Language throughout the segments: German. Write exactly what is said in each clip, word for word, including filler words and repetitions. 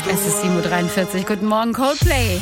Es ist sieben Uhr dreiundvierzig. Guten Morgen, Coldplay.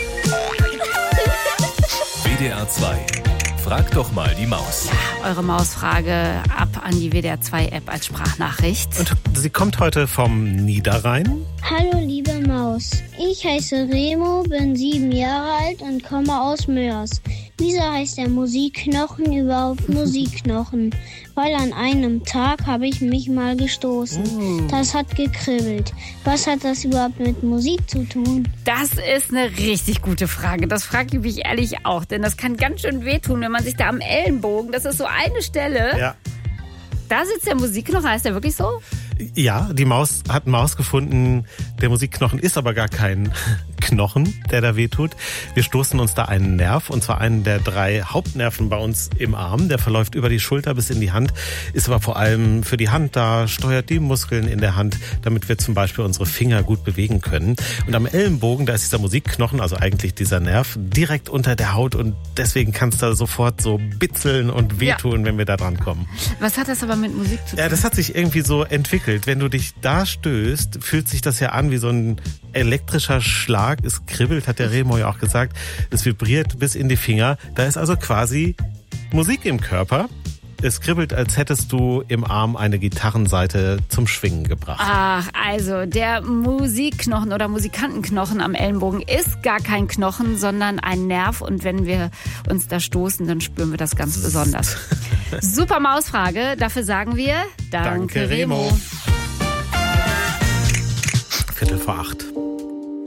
W D R zwei. Frag doch mal die Maus. Ja, eure Mausfrage ab an die W D R zwei App als Sprachnachricht. Und sie kommt heute vom Niederrhein. Hallo liebe Maus, ich heiße Remo, bin sieben Jahre alt und komme aus Mörs. Wieso heißt der Musikknochen überhaupt Musikknochen? Weil an einem Tag habe ich mich mal gestoßen. Mm. Das hat gekribbelt. Was hat das überhaupt mit Musik zu tun? Das ist eine richtig gute Frage. Das frage ich mich ehrlich auch. Denn das kann ganz schön wehtun, wenn man sich da am Ellenbogen, das ist so eine Stelle, Ja. da sitzt der Musikknochen. Heißt der wirklich so? Ja, die Maus hat einen Maus gefunden. Der Musikknochen ist aber gar kein Knochen, der da wehtut. Wir stoßen uns da einen Nerv, und zwar einen der drei Hauptnerven bei uns im Arm. Der verläuft über die Schulter bis in die Hand, ist aber vor allem für die Hand da, steuert die Muskeln in der Hand, damit wir zum Beispiel unsere Finger gut bewegen können. Und am Ellenbogen, da ist dieser Musikknochen, also eigentlich dieser Nerv, direkt unter der Haut, und deswegen kann es da sofort so bitzeln und wehtun, ja, wenn wir da dran kommen. Was hat das aber mit Musik zu tun? Ja, das hat sich irgendwie so entwickelt. Wenn du dich da stößt, fühlt sich das ja an wie so ein elektrischer Schlag. Es kribbelt, hat der Remo ja auch gesagt. Es vibriert bis in die Finger. Da ist also quasi Musik im Körper. Es kribbelt, als hättest du im Arm eine Gitarrensaite zum Schwingen gebracht. Ach, also der Musikknochen oder Musikantenknochen am Ellenbogen ist gar kein Knochen, sondern ein Nerv. Und wenn wir uns da stoßen, dann spüren wir das ganz besonders. Super Mausfrage. Dafür sagen wir Danke, Danke Remo. Remo. Viertel vor acht.